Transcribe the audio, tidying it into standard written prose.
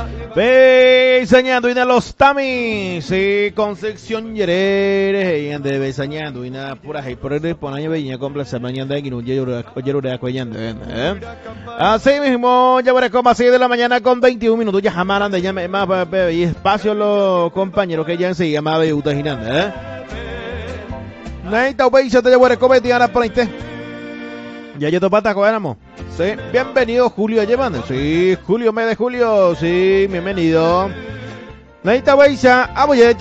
Besañando y los tamis, sí, Concepción Yerere, y ande besañando y nada pura y por el ponaño veña complexa mañana de un yerure acuellando, así mismo, ya veré como así de la mañana con 21 minutos, ya jamás ande ya más y espacio los compañeros que ya enseguida más de Utah girando, Neita Ubeisha te llevo a cometiana por ahí. Ya yo te pata coéramos. Sí, bienvenido Julio Llevando. Sí, Julio, mes de julio. Sí, bienvenido. Neita Ubeisha,